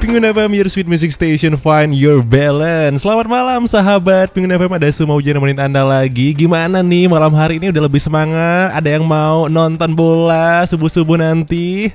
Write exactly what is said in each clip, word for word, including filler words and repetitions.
Penguin F M, your sweet music station, find your balance. Selamat malam sahabat Penguin F M, ada semua ujian nemenin Anda lagi. Gimana nih malam hari ini, udah lebih semangat? Ada yang mau nonton bola subuh-subuh nanti?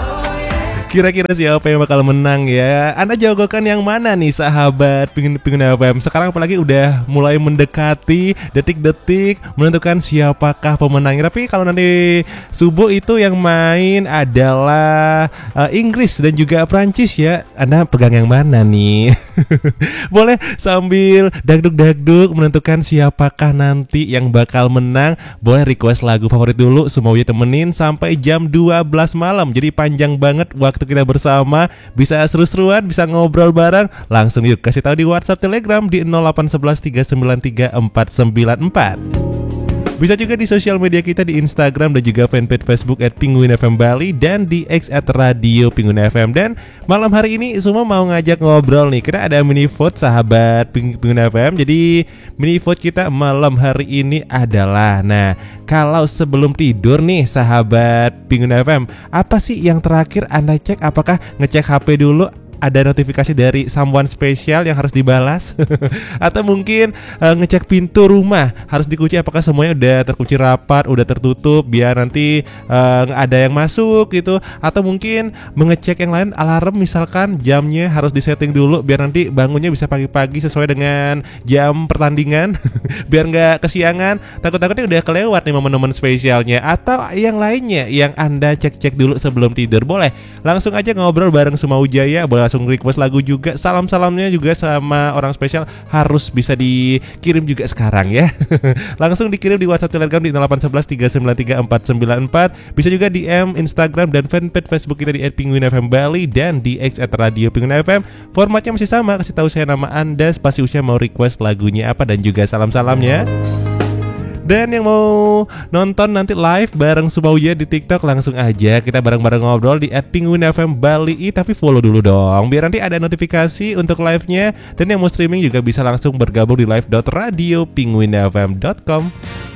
Kira-kira siapa yang bakal menang ya? Anda jagokan yang mana nih sahabat Penguin, Penguin F M? Sekarang apalagi udah mulai mendekati detik-detik menentukan siapakah pemenangnya. Tapi kalau nanti subuh itu yang main adalah uh, Inggris dan juga Prancis ya. Anda pegang yang mana nih? Boleh sambil dagduk-dagduk menentukan siapakah nanti yang bakal menang. Boleh request lagu favorit dulu, semuanya temenin sampai jam dua belas malam. Jadi panjang banget waktu kita bersama, bisa seru-seruan, bisa ngobrol bareng. Langsung yuk kasih tahu di WhatsApp Telegram di nol delapan satu satu tiga sembilan tiga empat sembilan empat. Bisa juga di sosial media kita di Instagram dan juga fanpage Facebook at Penguin F M Bali dan di X at Radio Penguin F M. Dan malam hari ini semua mau ngajak ngobrol nih, karena ada mini vote sahabat Penguin F M. Jadi mini vote kita malam hari ini adalah, nah, kalau sebelum tidur nih sahabat Penguin F M, apa sih yang terakhir Anda cek? Apakah ngecek H P dulu, ada notifikasi dari someone spesial yang harus dibalas? Atau mungkin uh, ngecek pintu rumah, harus dikunci apakah semuanya udah terkunci rapat, udah tertutup biar nanti nggak uh, ada yang masuk gitu. Atau mungkin mengecek yang lain, alarm misalkan jamnya harus disetting dulu biar nanti bangunnya bisa pagi-pagi sesuai dengan jam pertandingan. Biar nggak kesiangan, takut-takutnya udah kelewat nih momen-momen spesialnya. Atau yang lainnya yang Anda cek-cek dulu sebelum tidur. Boleh langsung aja ngobrol bareng Semau Jaya, boleh langsung request lagu juga. Salam-salamnya juga sama orang spesial harus bisa dikirim juga sekarang ya. Langsung dikirim di WhatsApp Telegram di nol delapan satu satu tiga sembilan tiga empat sembilan empat. Bisa juga D M Instagram dan fanpage Facebook kita di at Penguin F M Bali dan di X at Radio Penguin F M. Formatnya masih sama, kasih tahu saya nama Anda, spasi usia, mau request lagunya apa, dan juga salam-salamnya. Dan yang mau nonton nanti live bareng Sumauya di TikTok, langsung aja kita bareng-bareng ngobrol di at Penguin F M Bali. Tapi follow dulu dong, biar nanti ada notifikasi untuk live-nya. Dan yang mau streaming juga bisa langsung bergabung di live dot radio penguin f m dot com.